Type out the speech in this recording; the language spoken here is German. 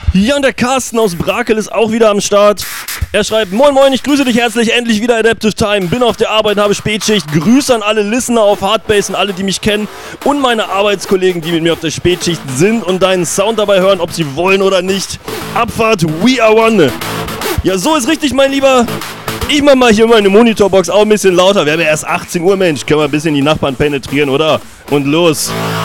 Ja, und der Carsten aus Brakel ist auch wieder am Start. Er schreibt: Moin Moin, ich grüße dich herzlich, endlich wieder Adaptive Time. Bin auf der Arbeit, habe Spätschicht. Grüße an alle Listener auf Hardbase und alle, die mich kennen. Und meine Arbeitskollegen, die mit mir auf der Spätschicht sind und deinen Sound dabei hören, ob sie wollen oder nicht. Abfahrt, we are one. Ja, so ist richtig, mein Lieber. Ich mach mal hier meine Monitorbox auch ein bisschen lauter. Wir haben ja erst 18 Uhr, Mensch. Können wir ein bisschen die Nachbarn penetrieren, oder? Und los.